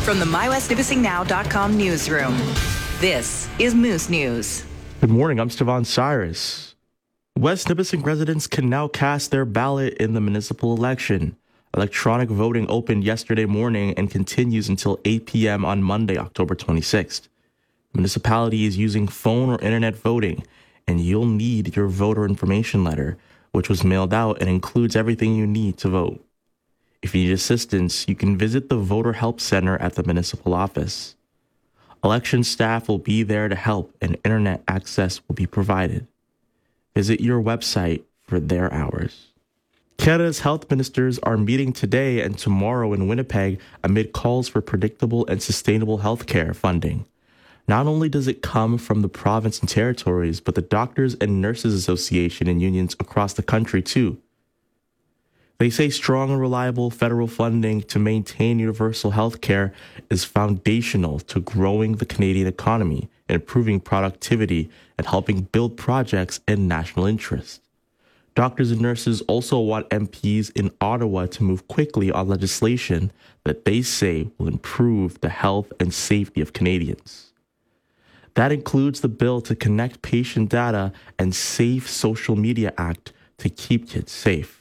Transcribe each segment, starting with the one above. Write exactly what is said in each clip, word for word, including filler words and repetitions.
From the my west nipissing now dot com newsroom, this is Moose News. Good morning, I'm Stevan Cyrus. West Nipissing residents can now cast their ballot in the municipal election. Electronic voting opened yesterday morning and continues until eight p.m. on Monday, October twenty-sixth. The municipality is using phone or internet voting, and you'll need your voter information letter, which was mailed out and includes everything you need to vote. If you need assistance, you can visit the Voter Help Center at the municipal office. Election staff will be there to help, and internet access will be provided. Visit your website for their hours. Canada's health ministers are meeting today and tomorrow in Winnipeg amid calls for predictable and sustainable health care funding. Not only does it come from the province and territories, but the Doctors and Nurses Association and unions across the country too. They say strong and reliable federal funding to maintain universal health care is foundational to growing the Canadian economy, improving productivity, and helping build projects in national interest. Doctors and nurses also want M Ps in Ottawa to move quickly on legislation that they say will improve the health and safety of Canadians. That includes the bill to connect patient data and Safe Social Media Act to keep kids safe.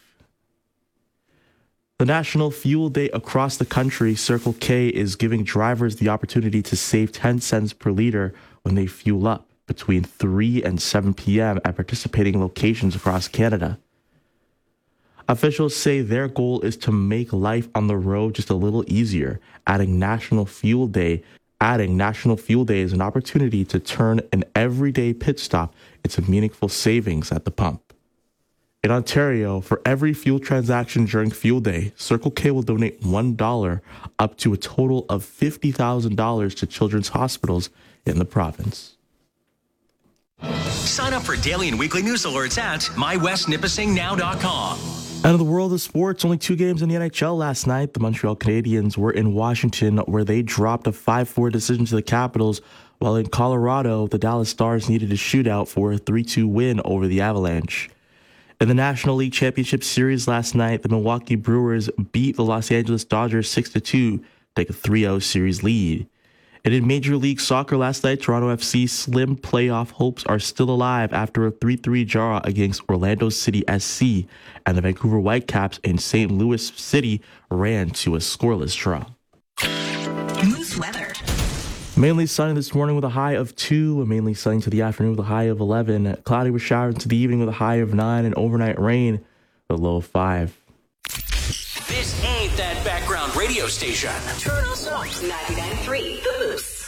The National Fuel Day across the country, Circle K is giving drivers the opportunity to save ten cents per liter when they fuel up between three and seven p.m. at participating locations across Canada. Officials say their goal is to make life on the road just a little easier, adding National Fuel Day, adding National Fuel Day as an opportunity to turn an everyday pit stop into meaningful savings at the pump. In Ontario, for every fuel transaction during Fuel Day, Circle K will donate one dollar up to a total of fifty thousand dollars to children's hospitals in the province. Sign up for daily and weekly news alerts at my west nipissing now dot com. Out of the world of sports, only two games in the N H L last night. The Montreal Canadiens were in Washington, where they dropped a five four decision to the Capitals, while in Colorado, the Dallas Stars needed a shootout for a three two win over the Avalanche. In the National League Championship Series last night, the Milwaukee Brewers beat the Los Angeles Dodgers six to two to take a three oh series lead. And in Major League Soccer last night, Toronto F C's slim playoff hopes are still alive after a three three draw against Orlando City S C, and the Vancouver Whitecaps in Saint Louis City ran to a scoreless draw. Moose weather. Mainly sunny this morning with a high of two, mainly sunny to the afternoon with a high of eleven, cloudy with showers into the evening with a high of nine, and overnight rain with a low of five. This ain't that background radio station. Toronto's ninety-nine point three, The Moose.